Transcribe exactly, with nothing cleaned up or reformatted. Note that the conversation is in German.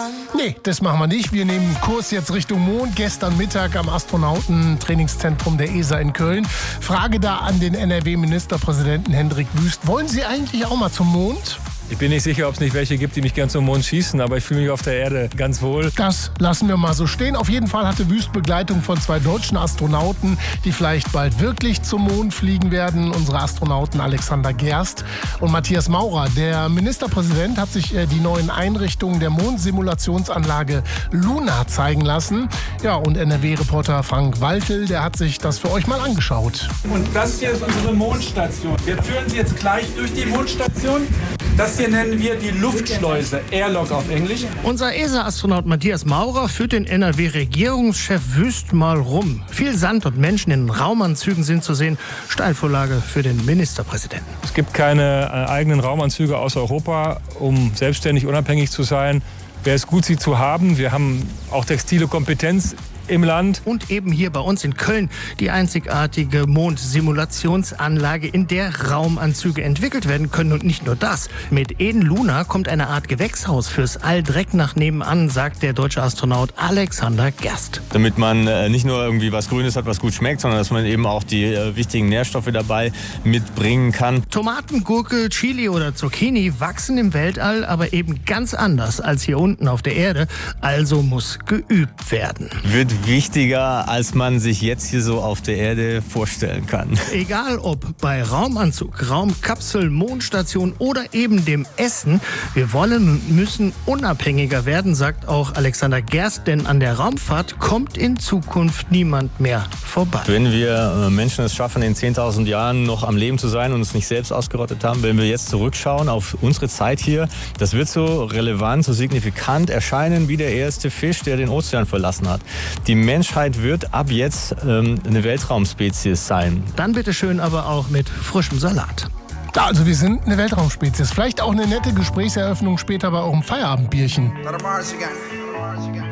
Nee, das machen wir nicht. Wir nehmen Kurs jetzt Richtung Mond. Gestern Mittag am Astronautentrainingszentrum der E S A in Köln. Frage da an den N R W-Ministerpräsidenten Hendrik Wüst. Wollen Sie eigentlich auch mal zum Mond? Ich bin nicht sicher, ob es nicht welche gibt, die mich gern zum Mond schießen, aber ich fühle mich auf der Erde ganz wohl. Das lassen wir mal so stehen. Auf jeden Fall hatte Wüst Begleitung von zwei deutschen Astronauten, die vielleicht bald wirklich zum Mond fliegen werden. Unsere Astronauten Alexander Gerst und Matthias Maurer. Der Ministerpräsident hat sich die neuen Einrichtungen der Mondsimulationsanlage Luna zeigen lassen. Ja, und N R W-Reporter Frank Waltel, der hat sich das für euch mal angeschaut. Und das hier ist unsere Mondstation. Wir führen Sie jetzt gleich durch die Mondstation. Das hier nennen wir die Luftschleuse, Airlock auf Englisch. Unser E S A-Astronaut Matthias Maurer führt den N R W-Regierungschef Wüst mal rum. Viel Sand und Menschen in Raumanzügen sind zu sehen. Steilvorlage für den Ministerpräsidenten. Es gibt keine äh, eigenen Raumanzüge aus Europa, um selbstständig unabhängig zu sein. Wäre es gut, sie zu haben. Wir haben auch textile Kompetenz im Land. Und eben hier bei uns in Köln die einzigartige Mondsimulationsanlage, in der Raumanzüge entwickelt werden können. Und nicht nur das. Mit Eden Luna kommt eine Art Gewächshaus fürs All direkt nach nebenan, sagt der deutsche Astronaut Alexander Gerst. Damit man äh, nicht nur irgendwie was Grünes hat, was gut schmeckt, sondern dass man eben auch die äh, wichtigen Nährstoffe dabei mitbringen kann. Tomaten, Gurke, Chili oder Zucchini wachsen im Weltall, aber eben ganz anders als hier unten auf der Erde. Also muss geübt werden. Wird wichtiger, als man sich jetzt hier so auf der Erde vorstellen kann. Egal ob bei Raumanzug, Raumkapsel, Mondstation oder eben dem Essen, wir wollen und müssen unabhängiger werden, sagt auch Alexander Gerst, denn an der Raumfahrt kommt in Zukunft niemand mehr vorbei. Wenn wir Menschen es schaffen, in zehntausend Jahren noch am Leben zu sein und uns nicht selbst ausgerottet haben, wenn wir jetzt zurückschauen auf unsere Zeit hier, das wird so relevant, so signifikant erscheinen wie der erste Fisch, der den Ozean verlassen hat. Die Menschheit wird ab jetzt ähm, eine Weltraumspezies sein. Dann bitte schön aber auch mit frischem Salat. Ja, also wir sind eine Weltraumspezies. Vielleicht auch eine nette Gesprächseröffnung später bei eurem Feierabendbierchen.